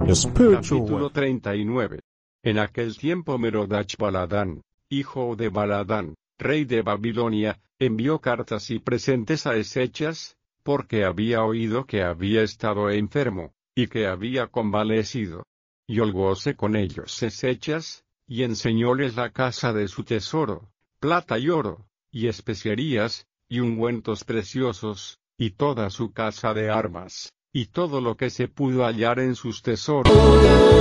Capítulo 39. En aquel tiempo Merodach-Baladán, hijo de Baladán, rey de Babilonia, envió cartas y presentes a Ezechas, porque había oído que había estado enfermo, y que había convalecido. Y holgóse con ellos Ezechas, y enseñóles la casa de su tesoro, plata y oro, y especierías, y ungüentos preciosos, y toda su casa de armas, y todo lo que se pudo hallar en sus tesoros.